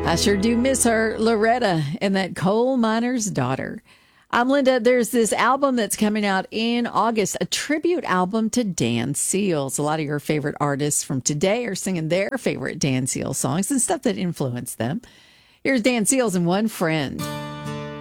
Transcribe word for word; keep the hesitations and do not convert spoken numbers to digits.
I sure do miss her, Loretta, and that coal miner's daughter. I'm Linda. There's this album that's coming out in August, a tribute album to Dan Seals. A lot of your favorite artists from today are singing their favorite Dan Seals songs and stuff that influenced them. Here's Dan Seals and One Friend.